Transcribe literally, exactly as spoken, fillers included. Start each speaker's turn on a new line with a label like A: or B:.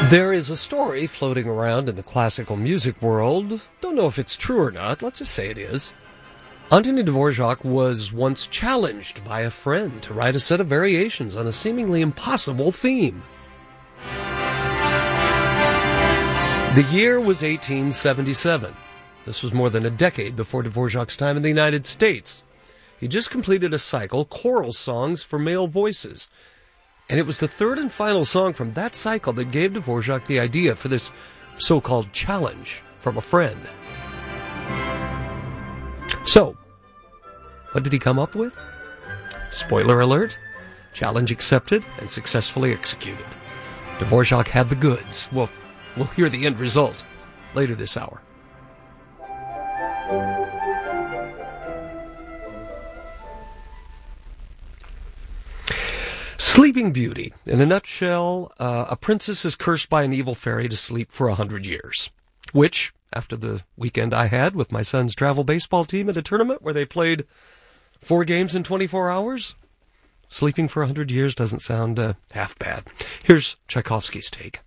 A: There is a story floating around in the classical music world. Don't know if it's true or not. Let's just say it is. Antonin Dvorak was once challenged by a friend to write a set of variations on a seemingly impossible theme. The year was eighteen seventy-seven. This was more than a decade before Dvorak's time in the United States. He just completed a cycle, Choral Songs for Male Voices. And it was the third and final song from that cycle that gave Dvorak the idea for this so-called challenge from a friend. So, what did he come up with? Spoiler alert, challenge accepted and successfully executed. Dvorak had the goods. We'll, we'll hear the end result later this hour. Sleeping Beauty. In a nutshell, uh, a princess is cursed by an evil fairy to sleep for a hundred years. Which, after the weekend I had with my son's travel baseball team at a tournament where they played four games in twenty-four hours, sleeping for a hundred years doesn't sound uh, half bad. Here's Tchaikovsky's take.